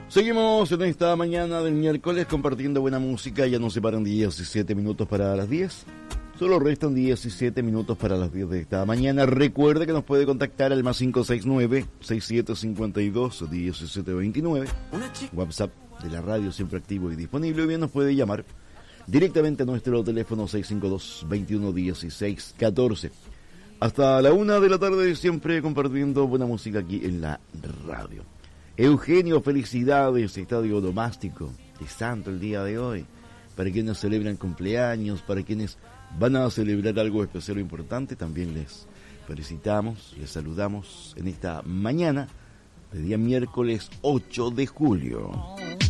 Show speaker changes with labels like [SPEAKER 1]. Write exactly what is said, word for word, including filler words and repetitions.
[SPEAKER 1] Seguimos en esta mañana del miércoles compartiendo buena música. Ya nos separan diecisiete minutos para las diez. Solo restan diecisiete minutos para las diez de esta mañana. Recuerde que nos puede contactar al más cinco seis nueve, seis siete cinco dos, uno siete dos nueve. WhatsApp de la radio siempre activo y disponible. O bien nos puede llamar directamente a nuestro teléfono seis cinco dos, veintiuno dieciséis catorce. Hasta la una de la tarde siempre compartiendo buena música aquí en la radio. Eugenio, felicidades, estadio domástico de santo el día de hoy. Para quienes celebran cumpleaños, para quienes van a celebrar algo especial o importante, también les felicitamos, les saludamos en esta mañana de día miércoles ocho de julio.